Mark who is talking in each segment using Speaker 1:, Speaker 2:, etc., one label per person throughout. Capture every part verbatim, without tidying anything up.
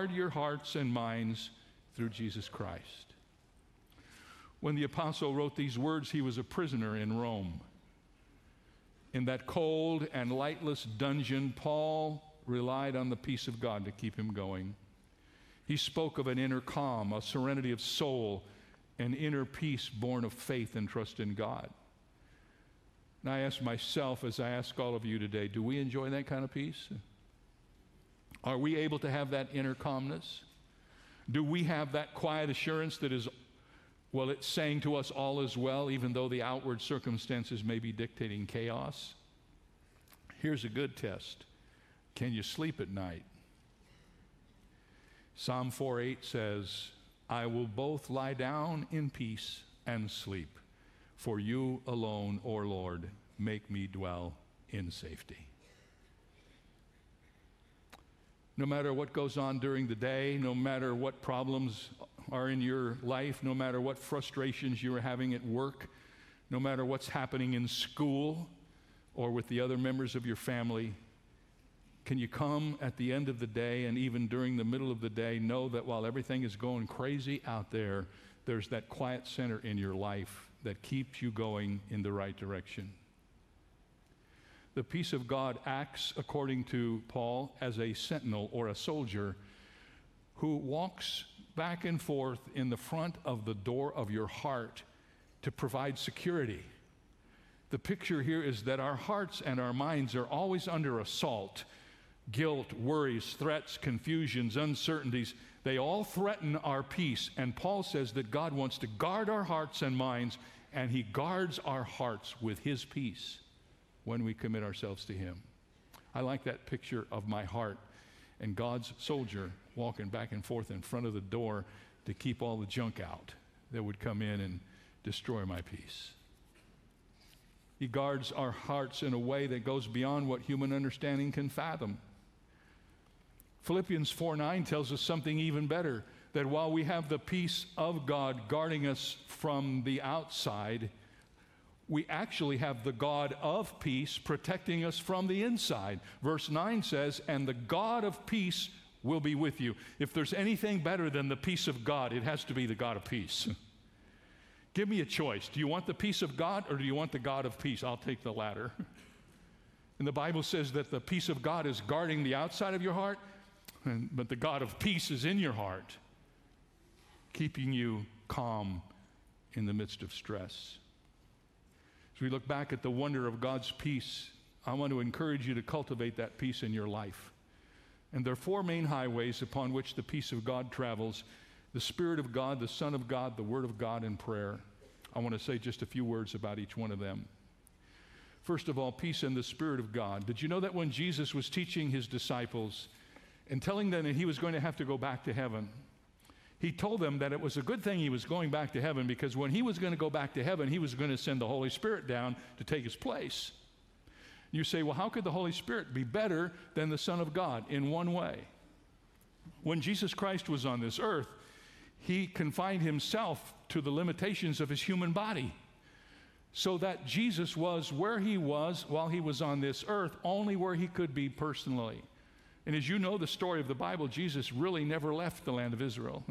Speaker 1: guard your hearts and minds through Jesus Christ. When the apostle wrote these words, he was a prisoner in Rome. In that cold and lightless dungeon, Paul relied on the peace of God to keep him going. He spoke of an inner calm, a serenity of soul, an inner peace born of faith and trust in God. And I ask myself, as I ask all of you today, do we enjoy that kind of peace? Are we able to have that inner calmness? Do we have that quiet assurance that is, well, it's saying to us all is well, even though the outward circumstances may be dictating chaos? Here's a good test. Can you sleep at night? Psalm four eight says, I will both lie down in peace and sleep, for you alone, O Lord, make me dwell in safety. No matter what goes on during the day, no matter what problems are in your life, no matter what frustrations you are having at work, no matter what's happening in school or with the other members of your family, can you come at the end of the day and even during the middle of the day know that while everything is going crazy out there, there's that quiet center in your life that keeps you going in the right direction? The peace of God acts, according to Paul, as a sentinel or a soldier who walks back and forth in the front of the door of your heart to provide security. The picture here is that our hearts and our minds are always under assault. Guilt, worries, threats, confusions, uncertainties, they all threaten our peace. And Paul says that God wants to guard our hearts and minds, and he guards our hearts with his peace when we commit ourselves to him. I like that picture of my heart and God's soldier walking back and forth in front of the door to keep all the junk out that would come in and destroy my peace. He guards our hearts in a way that goes beyond what human understanding can fathom. Philippians four nine tells us something even better, that while we have the peace of God guarding us from the outside, we actually have the God of peace protecting us from the inside. Verse nine says, and the God of peace will be with you. If there's anything better than the peace of God, it has to be the God of peace. Give me a choice. Do you want the peace of God or do you want the God of peace? I'll take the latter. And the Bible says that the peace of God is guarding the outside of your heart, and, but the God of peace is in your heart, keeping you calm in the midst of stress. As we look back at the wonder of God's peace, I want to encourage you to cultivate that peace in your life. And there are four main highways upon which the peace of God travels: the Spirit of God, the Son of God, the Word of God, and prayer. I want to say just a few words about each one of them. First of all, peace in the Spirit of God. Did you know that when Jesus was teaching his disciples and telling them that he was going to have to go back to heaven, he told them that it was a good thing he was going back to heaven, because when he was going to go back to heaven, he was going to send the Holy Spirit down to take his place. You say, well, how could the Holy Spirit be better than the Son of God? In one way. When Jesus Christ was on this earth, he confined himself to the limitations of his human body, so that Jesus was where he was while he was on this earth, only where he could be personally. And as you know the story of the Bible, Jesus really never left the land of Israel.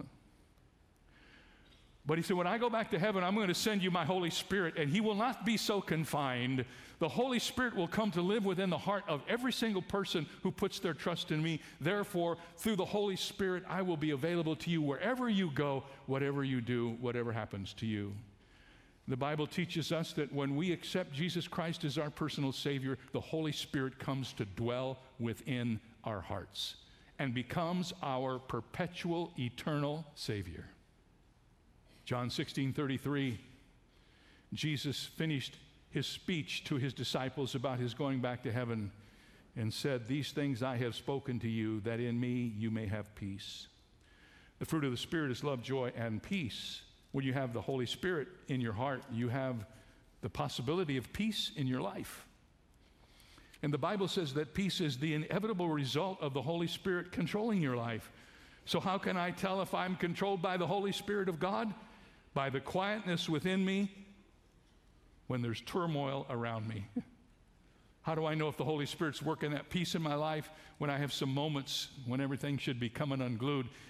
Speaker 1: But he said, when I go back to heaven, I'm going to send you my Holy Spirit, and he will not be so confined. The Holy Spirit will come to live within the heart of every single person who puts their trust in me. Therefore, through the Holy Spirit, I will be available to you wherever you go, whatever you do, whatever happens to you. The Bible teaches us that when we accept Jesus Christ as our personal Savior, the Holy Spirit comes to dwell within our hearts and becomes our perpetual, eternal Savior. John sixteen thirty-three, Jesus finished his speech to his disciples about his going back to heaven and said, these things I have spoken to you, that in me you may have peace. The fruit of the Spirit is love, joy, and peace. When you have the Holy Spirit in your heart, you have the possibility of peace in your life. And the Bible says that peace is the inevitable result of the Holy Spirit controlling your life. So how can I tell if I'm controlled by the Holy Spirit of God? By the quietness within me when there's turmoil around me. How do I know if the Holy Spirit's working that peace in my life? When I have some moments when everything should be coming unglued